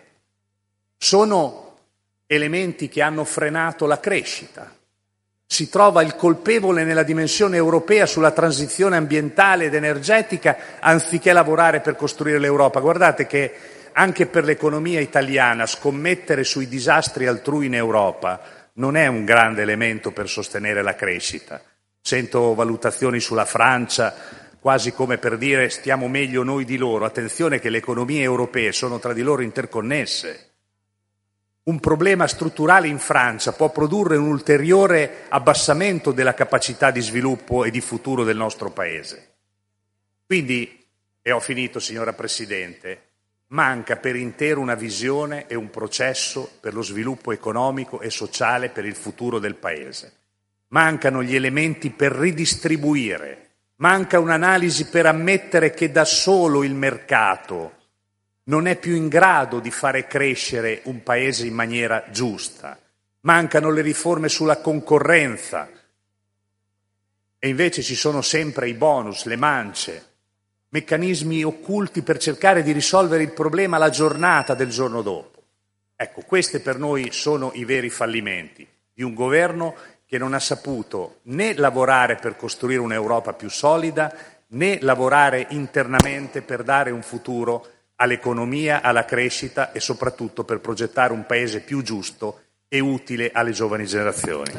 sono elementi che hanno frenato la crescita. Si trova il colpevole nella dimensione europea sulla transizione ambientale ed energetica anziché lavorare per costruire l'Europa. Guardate che anche per l'economia italiana scommettere sui disastri altrui in Europa non è un grande elemento per sostenere la crescita. Sento valutazioni sulla Francia quasi come per dire stiamo meglio noi di loro. Attenzione che le economie europee sono tra di loro interconnesse. Un problema strutturale in Francia può produrre un ulteriore abbassamento della capacità di sviluppo e di futuro del nostro Paese. Quindi, e ho finito signora Presidente, manca per intero una visione e un processo per lo sviluppo economico e sociale per il futuro del Paese. Mancano gli elementi per ridistribuire, manca un'analisi per ammettere che da solo il mercato non è più in grado di fare crescere un Paese in maniera giusta. Mancano le riforme sulla concorrenza e invece ci sono sempre i bonus, le mance, meccanismi occulti per cercare di risolvere il problema alla giornata del giorno dopo. Ecco, questi per noi sono i veri fallimenti di un governo che non ha saputo né lavorare per costruire un'Europa più solida, né lavorare internamente per dare un futuro all'economia, alla crescita e soprattutto per progettare un Paese più giusto e utile alle giovani generazioni.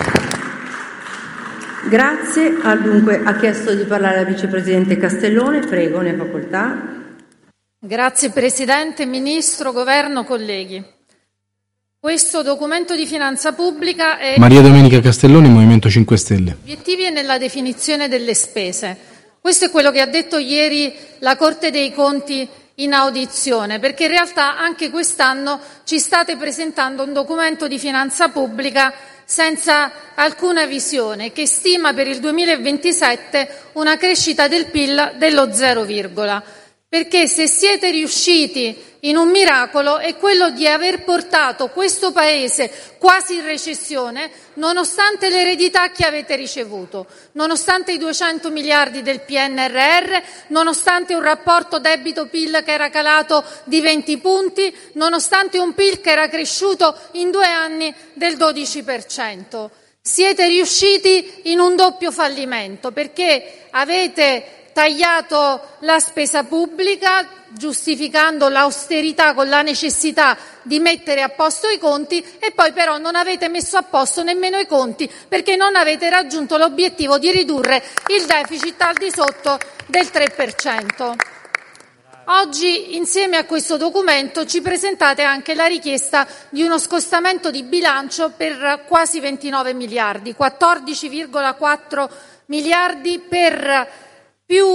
Grazie. Dunque ha chiesto di parlare la vicepresidente Castellone, prego, ne ha facoltà. Grazie Presidente, Ministro, Governo, colleghi. Questo documento di finanza pubblica è Maria Domenica Castelloni, Movimento cinque Stelle. Obiettivi e nella definizione delle spese. Questo è quello che ha detto ieri la Corte dei Conti in audizione, perché in realtà anche quest'anno ci state presentando un documento di finanza pubblica senza alcuna visione, che stima per il duemilaventisette una crescita del P I L dello zero, perché se siete riusciti in un miracolo è quello di aver portato questo Paese quasi in recessione, nonostante l'eredità che avete ricevuto, nonostante i duecento miliardi del P N R R, nonostante un rapporto debito-P I L che era calato di venti punti, nonostante un P I L che era cresciuto in due anni del dodici per cento. Siete riusciti in un doppio fallimento, perché avete tagliato la spesa pubblica, giustificando l'austerità con la necessità di mettere a posto i conti, e poi però non avete messo a posto nemmeno i conti perché non avete raggiunto l'obiettivo di ridurre il deficit al di sotto del tre per cento. Oggi, insieme a questo documento, ci presentate anche la richiesta di uno scostamento di bilancio per quasi ventinove miliardi, quattordici virgola quattro miliardi per più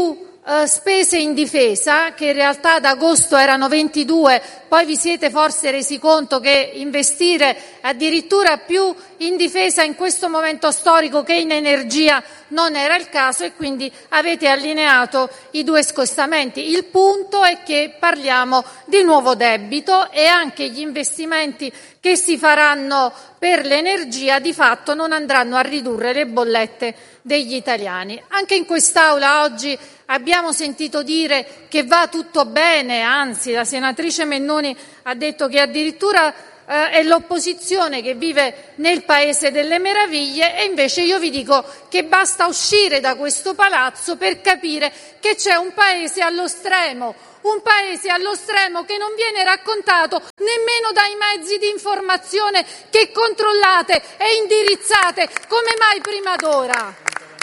eh, spese in difesa, che in realtà ad agosto erano ventidue, poi vi siete forse resi conto che investire addirittura più in difesa in questo momento storico che in energia non era il caso e quindi avete allineato i due scostamenti. Il punto è che parliamo di nuovo debito e anche gli investimenti che si faranno per l'energia di fatto non andranno a ridurre le bollette degli italiani. Anche in quest'Aula oggi abbiamo sentito dire che va tutto bene, anzi la senatrice Mennuni ha detto che addirittura eh, è l'opposizione che vive nel paese delle meraviglie, e invece io vi dico che basta uscire da questo palazzo per capire che c'è un paese allo stremo, un paese allo stremo che non viene raccontato nemmeno dai mezzi di informazione che controllate e indirizzate come mai prima d'ora.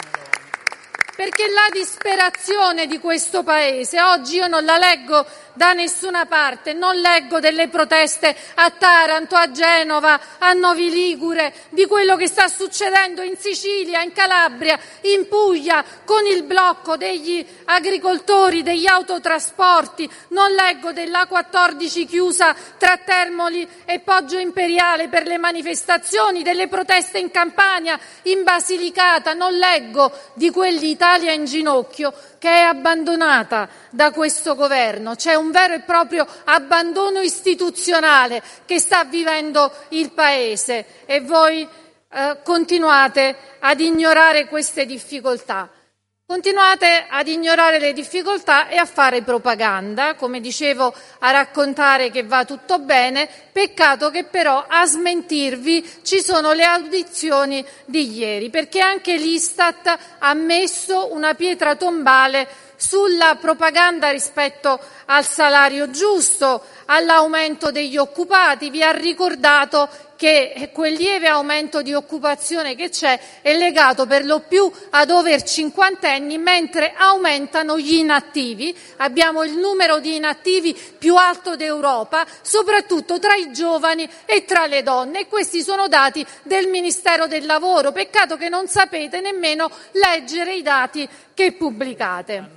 Perché la disperazione di questo paese oggi io non la leggo da nessuna parte, non leggo delle proteste a Taranto, a Genova, a Novi Ligure, di quello che sta succedendo in Sicilia, in Calabria, in Puglia, con il blocco degli agricoltori, degli autotrasporti, non leggo dell'A quattordici chiusa tra Termoli e Poggio Imperiale per le manifestazioni, delle proteste in Campania, in Basilicata, non leggo di quell'Italia in ginocchio che è abbandonata da questo governo. C'è un vero e proprio abbandono istituzionale che sta vivendo il Paese e voi eh, continuate ad ignorare queste difficoltà. Continuate ad ignorare le difficoltà e a fare propaganda, come dicevo, a raccontare che va tutto bene. Peccato che però a smentirvi ci sono le audizioni di ieri, perché anche l'Istat ha messo una pietra tombale sulla propaganda rispetto al salario giusto, all'aumento degli occupati. Vi ha ricordato che quel lieve aumento di occupazione che c'è è legato per lo più ad over cinquantenni, mentre aumentano gli inattivi. Abbiamo il numero di inattivi più alto d'Europa, soprattutto tra i giovani e tra le donne, e questi sono dati del Ministero del Lavoro. Peccato che non sapete nemmeno leggere i dati che pubblicate.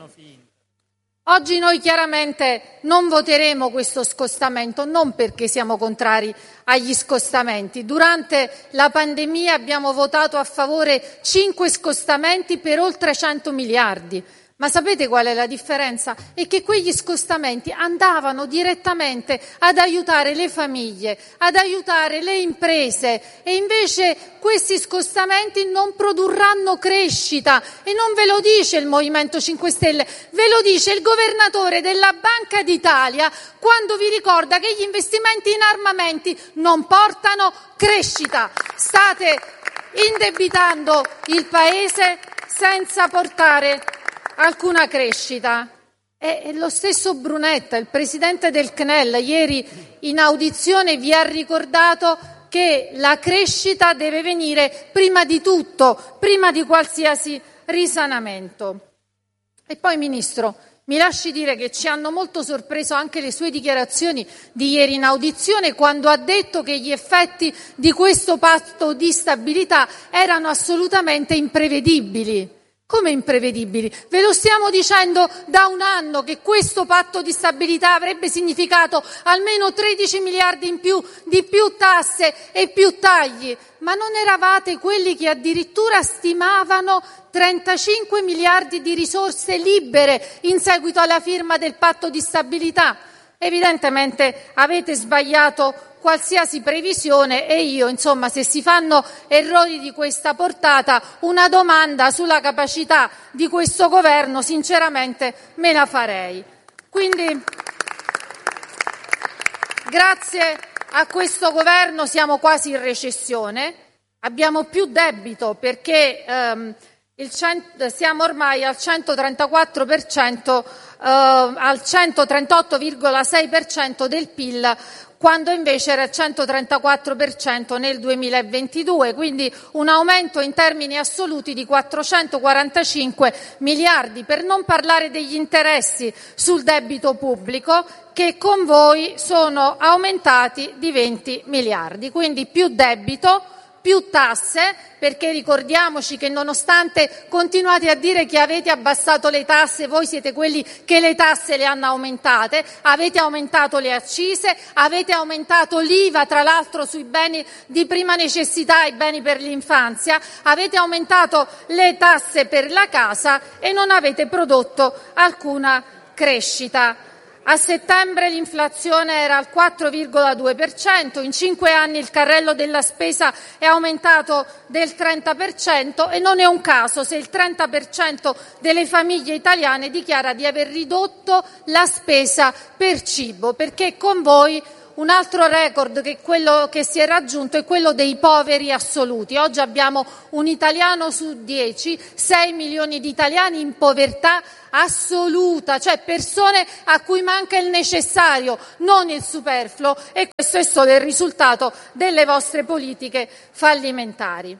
Oggi noi chiaramente non voteremo questo scostamento, non perché siamo contrari agli scostamenti. Durante la pandemia abbiamo votato a favore cinque scostamenti per oltre cento miliardi. Ma sapete qual è la differenza? È che quegli scostamenti andavano direttamente ad aiutare le famiglie, ad aiutare le imprese, e invece questi scostamenti non produrranno crescita, e non ve lo dice il Movimento cinque Stelle, ve lo dice il governatore della Banca d'Italia quando vi ricorda che gli investimenti in armamenti non portano crescita. State indebitando il Paese senza portare alcuna crescita. E lo stesso Brunetta, il presidente del C N E L, ieri in audizione vi ha ricordato che la crescita deve venire prima di tutto, prima di qualsiasi risanamento. E poi, Ministro, mi lasci dire che ci hanno molto sorpreso anche le sue dichiarazioni di ieri in audizione, quando ha detto che gli effetti di questo patto di stabilità erano assolutamente imprevedibili. Come imprevedibili? Ve lo stiamo dicendo da un anno che questo patto di stabilità avrebbe significato almeno tredici miliardi in più di più tasse e più tagli, ma non eravate quelli che addirittura stimavano trentacinque miliardi di risorse libere in seguito alla firma del patto di stabilità? Evidentemente avete sbagliato qualsiasi previsione, e io, insomma, se si fanno errori di questa portata, una domanda sulla capacità di questo governo sinceramente me la farei. Quindi, grazie a questo governo siamo quasi in recessione, abbiamo più debito perché ehm, il cento, siamo ormai al centotrentaquattro per cento, eh, al centotrentotto virgola sei per cento del P I L, quando invece era il centotrentaquattro per cento nel duemilaventidue, quindi un aumento in termini assoluti di quattrocentoquarantacinque miliardi, per non parlare degli interessi sul debito pubblico, che con voi sono aumentati di venti miliardi. Quindi più debito, più tasse, perché ricordiamoci che nonostante continuate a dire che avete abbassato le tasse, voi siete quelli che le tasse le hanno aumentate, avete aumentato le accise, avete aumentato l'I V A, tra l'altro sui beni di prima necessità e beni per l'infanzia, avete aumentato le tasse per la casa e non avete prodotto alcuna crescita. A settembre l'inflazione era al quattro virgola due per cento, in cinque anni il carrello della spesa è aumentato del trenta per cento e non è un caso se il trenta per cento delle famiglie italiane dichiara di aver ridotto la spesa per cibo, perché con voi un altro record che quello che si è raggiunto è quello dei poveri assoluti. Oggi abbiamo un italiano su dieci, sei milioni di italiani in povertà assoluta, cioè persone a cui manca il necessario, non il superfluo, e questo è solo il risultato delle vostre politiche fallimentari.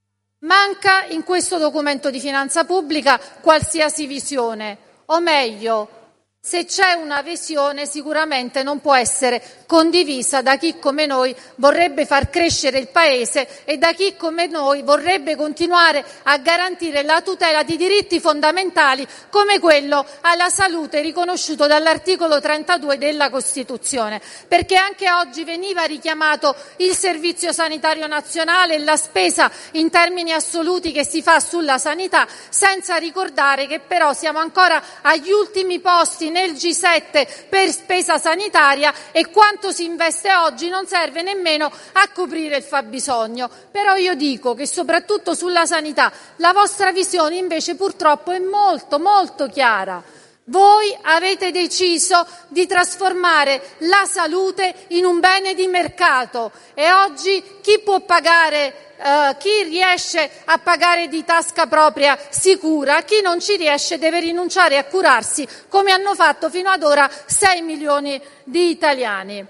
Manca in questo documento di finanza pubblica qualsiasi visione, o meglio, se c'è una visione sicuramente non può essere condivisa da chi come noi vorrebbe far crescere il Paese e da chi come noi vorrebbe continuare a garantire la tutela di diritti fondamentali come quello alla salute riconosciuto dall'articolo trentadue della Costituzione. Perché anche oggi veniva richiamato il Servizio Sanitario Nazionale e la spesa in termini assoluti che si fa sulla sanità, senza ricordare che però siamo ancora agli ultimi posti nel G sette per spesa sanitaria e quanto si investe oggi non serve nemmeno a coprire il fabbisogno. Però io dico che soprattutto sulla sanità la vostra visione invece purtroppo è molto molto chiara. Voi avete deciso di trasformare la salute in un bene di mercato e oggi chi può pagare Uh, chi riesce a pagare di tasca propria sicura, chi non ci riesce deve rinunciare a curarsi, come hanno fatto fino ad ora sei milioni di italiani.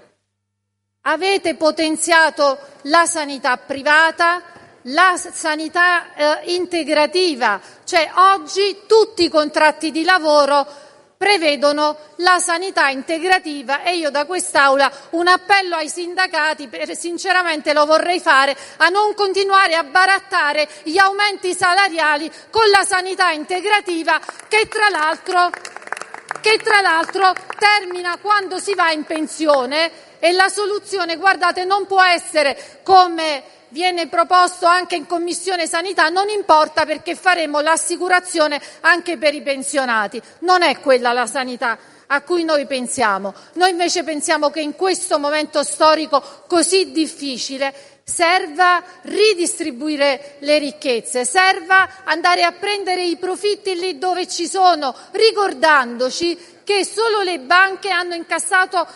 Avete potenziato la sanità privata, la sanità uh, integrativa, cioè oggi tutti i contratti di lavoro prevedono la sanità integrativa e io da quest'Aula un appello ai sindacati, per, sinceramente lo vorrei fare, a non continuare a barattare gli aumenti salariali con la sanità integrativa che tra l'altro, che tra l'altro termina quando si va in pensione e la soluzione, guardate, non può essere come viene proposto anche in Commissione Sanità, non importa perché faremo l'assicurazione anche per i pensionati. Non è quella la sanità a cui noi pensiamo. Noi invece pensiamo che in questo momento storico così difficile serva ridistribuire le ricchezze, serva andare a prendere i profitti lì dove ci sono, ricordandoci che solo le banche hanno incassato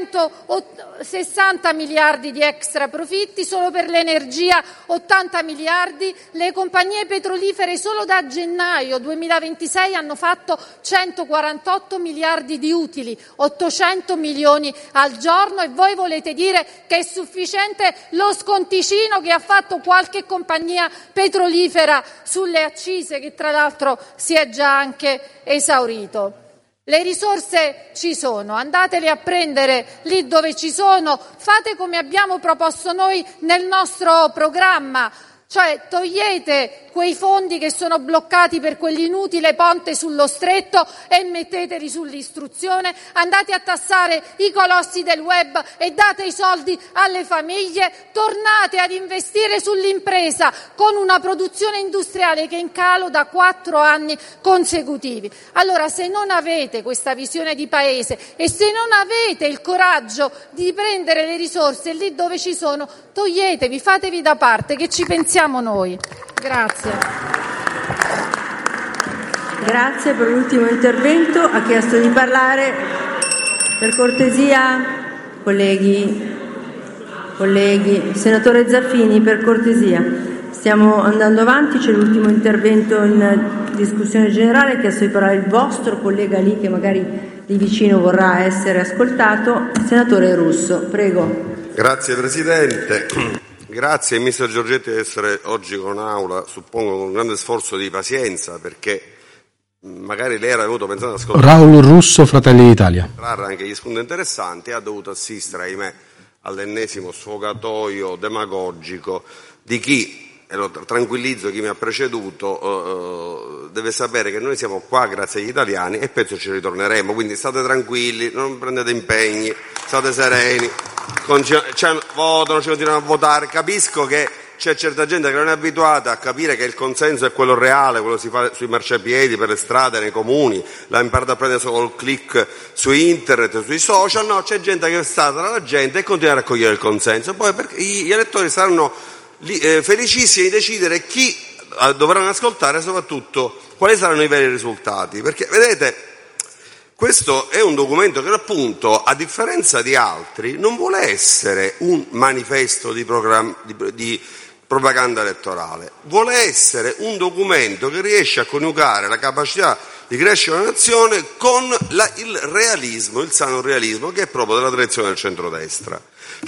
centosessanta miliardi di extra profitti, solo per l'energia ottanta miliardi, le compagnie petrolifere solo da gennaio duemilaventisei hanno fatto centoquarantotto miliardi di utili, ottocento milioni al giorno, e voi volete dire che è sufficiente lo sconticino che ha fatto qualche compagnia petrolifera sulle accise, che tra l'altro si è già anche esaurito. Le risorse ci sono, andatele a prendere lì dove ci sono, fate come abbiamo proposto noi nel nostro programma, cioè togliete quei fondi che sono bloccati per quell'inutile ponte sullo stretto e metteteli sull'istruzione, andate a tassare i colossi del web e date i soldi alle famiglie, tornate ad investire sull'impresa con una produzione industriale che è in calo da quattro anni consecutivi. Allora, se non avete questa visione di paese e se non avete il coraggio di prendere le risorse lì dove ci sono, toglietevi, fatevi da parte, che ci pensiamo noi. Grazie. Grazie per l'ultimo intervento. Ha chiesto di parlare, per cortesia, colleghi, colleghi, senatore Zaffini, per cortesia. Stiamo andando avanti, c'è l'ultimo intervento in discussione generale. Ha chiesto di parlare il vostro collega lì, che magari di vicino vorrà essere ascoltato, senatore Russo. Prego. Grazie Presidente. Grazie mister Giorgetti di essere oggi con Aula, suppongo con un grande sforzo di pazienza, perché magari lei era venuto pensando ad ascoltare Raul Russo, Fratelli d'Italia, trarre anche gli spunti interessanti, e ha dovuto assistere, ahimè, all'ennesimo sfogatoio demagogico di chi, e lo tranquillizzo chi mi ha preceduto, eh, deve sapere che noi siamo qua grazie agli italiani e penso ci ritorneremo, quindi state tranquilli, non prendete impegni, state sereni, ci votano, ci continuano a votare. Capisco che c'è certa gente che non è abituata a capire che il consenso è quello reale, quello che si fa sui marciapiedi, per le strade, nei comuni, l'ha imparato a prendere solo il click su internet, sui social. No, c'è gente che è stata dalla gente e continua a raccogliere il consenso. Poi perché gli elettori saranno eh, felicissimi di decidere chi eh, dovranno ascoltare e soprattutto quali saranno i veri risultati. Perché, vedete, questo è un documento che appunto, a differenza di altri, non vuole essere un manifesto di, programma, di, di propaganda elettorale, vuole essere un documento che riesce a coniugare la capacità di crescere una nazione con la, il realismo, il sano realismo che è proprio della direzione del centrodestra.